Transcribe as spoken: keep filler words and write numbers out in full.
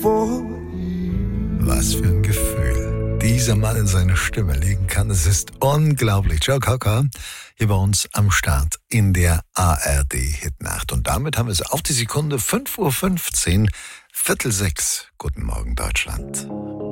Was für ein Gefühl dieser Mann in seine Stimme legen kann. Es ist unglaublich. Joe Cocker hier bei uns am Start in der A R D-Hitnacht. Und damit haben wir es auf die Sekunde fünf Uhr fünfzehn, Viertel sechs. Guten Morgen, Deutschland.